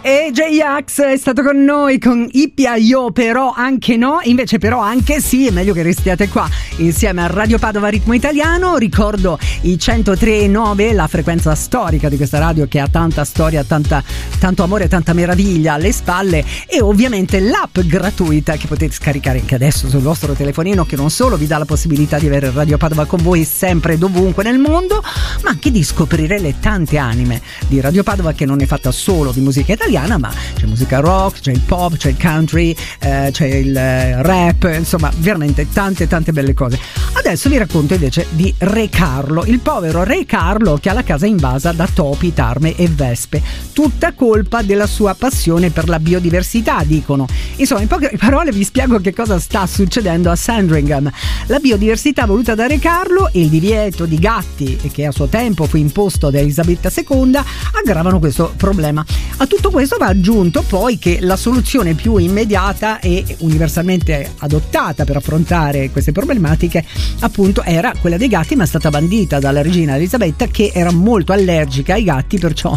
E J-Ax è stato con noi con Ippiaio, però anche no, invece però anche sì, è meglio che restiate qua insieme a Radio Padova Ritmo Italiano. Ricordo i 103.9, la frequenza storica di questa radio che ha tanta storia, tanto amore, tanta meraviglia alle spalle, e ovviamente l'app gratuita che potete scaricare anche adesso sul vostro telefonino, che non solo vi dà la possibilità di avere Radio Padova con voi sempre dovunque nel mondo, ma anche di scoprire le tante anime di Radio Padova, che non è fatta solo di musica italiana, ma c'è musica rock, c'è il pop, c'è il country, c'è il rap, insomma veramente tante belle cose. Adesso vi racconto invece di Re Carlo, il povero Re Carlo che ha la casa invasa da topi, tarme e vespe, tutta colpa della sua passione per la biodiversità, dicono. Insomma, in poche parole vi spiego che cosa sta succedendo a Sandringham. La biodiversità voluta da Re Carlo e il divieto di gatti, che a suo tempo fu imposto da Elisabetta II, aggravano questo problema. A tutto questo va aggiunto poi che la soluzione più immediata e universalmente adottata per affrontare queste problematiche appunto era quella dei gatti, ma è stata bandita dalla regina Elisabetta, che era molto allergica ai gatti, perciò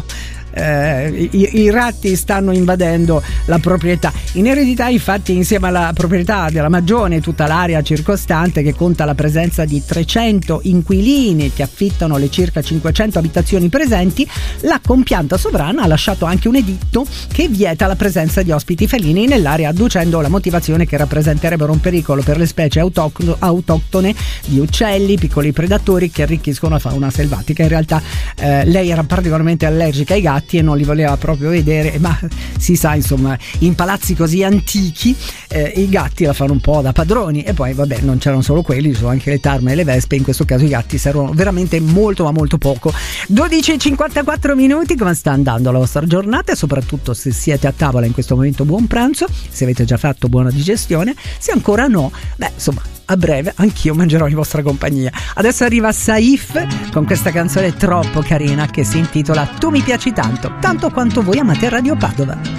i ratti stanno invadendo la proprietà. In eredità, infatti, insieme alla proprietà della Magione e tutta l'area circostante, che conta la presenza di 300 inquilini che affittano le circa 500 abitazioni presenti, la compianta sovrana ha lasciato anche un editto che vieta la presenza di ospiti felini nell'area, adducendo la motivazione che rappresenterebbero un pericolo per le specie autoctone di uccelli, piccoli predatori che arricchiscono la fauna selvatica. In realtà lei era particolarmente allergica ai gatti e non li voleva proprio vedere, ma si sa, insomma, in palazzi così antichi i gatti la fanno un po' da padroni. E poi vabbè, non c'erano solo quelli, ci sono anche le tarme e le vespe. In questo caso i gatti servono veramente molto ma molto poco. 12:54, come sta andando la vostra giornata? E soprattutto, se siete a tavola in questo momento, buon pranzo. Se avete già fatto, buona digestione. Se ancora no, beh, insomma, a breve anch'io mangerò in vostra compagnia. Adesso arriva Saif con questa canzone troppo carina che si intitola Tu mi piaci tanto, tanto quanto voi amate Radio Padova.